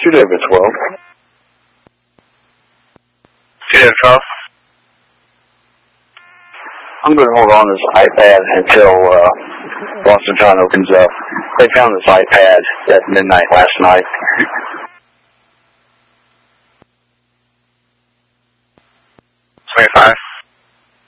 David 12. 2 David 12. I'm going to hold on to this iPad until Boston John opens up. They found this iPad at midnight last night. 25.